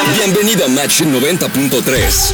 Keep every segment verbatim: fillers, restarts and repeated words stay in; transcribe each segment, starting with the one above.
Bienvenido a Match noventa punto tres.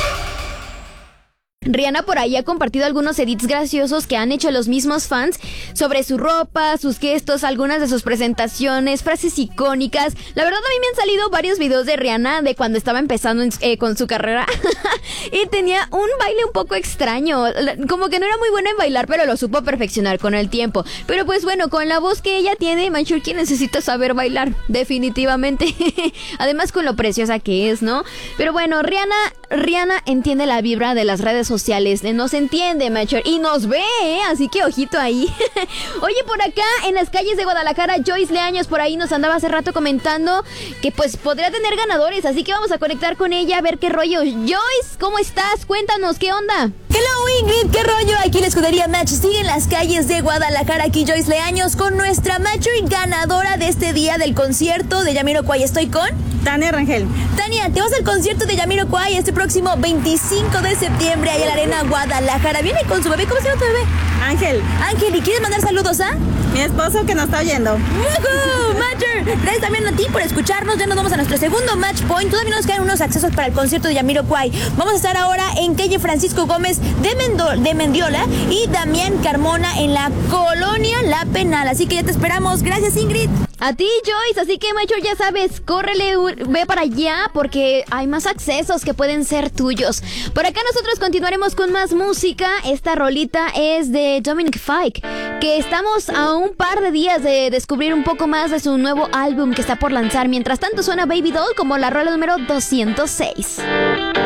Rihanna por ahí ha compartido algunos edits graciosos que han hecho los mismos fans sobre su ropa, sus gestos, algunas de sus presentaciones, frases icónicas. La verdad, a mí me han salido varios videos de Rihanna de cuando estaba empezando en, eh, con su carrera y tenía un baile un poco extraño, como que no era muy buena en bailar, pero lo supo perfeccionar con el tiempo. Pero pues bueno, con la voz que ella tiene, Manchurki necesita saber bailar, definitivamente. Además con lo preciosa que es, ¿no? Pero bueno, Rihanna, Rihanna entiende la vibra de las redes sociales. Nos entiende, Macher, y nos ve, ¿eh? Así que ojito ahí. Oye, por acá en las calles de Guadalajara, Joyce Leaños por ahí nos andaba hace rato comentando que pues podría tener ganadores, así que vamos a conectar con ella a ver qué rollo. Joyce, ¿cómo estás? Cuéntanos, ¿qué onda? Hello, Ingrid, ¿qué rollo? Aquí la escudería Match sigue en las calles de Guadalajara. Aquí Joyce Leaños con nuestra Macher ganadora de este día del concierto de Jamiroquai. Estoy con Tania Rangel. Tania, te vas al concierto de Jamiroquai este próximo veinticinco de septiembre ahí en la Arena Guadalajara. Viene con su bebé. ¿Cómo se llama tu bebé? Ángel. Ángel, ¿y quieres mandar saludos a? Mi esposo que nos está oyendo. ¡Woohoo! Matcher, gracias también a ti por escucharnos. Ya nos vamos a nuestro segundo match point. Todavía nos quedan unos accesos para el concierto de Jamiroquai. Vamos a estar ahora en calle Francisco Gómez de, Mendo de Mendiola y Damián Carmona en la colonia La Penal. Así que ya te esperamos. Gracias, Ingrid. A ti, Joyce, así que, Macho, ya sabes, córrele, ve para allá porque hay más accesos que pueden ser tuyos. Por acá nosotros continuaremos con más música. Esta rolita es de Dominic Fike, que estamos a un par de días de descubrir un poco más de su nuevo álbum que está por lanzar. Mientras tanto suena Baby Doll como la rola número doscientos seis.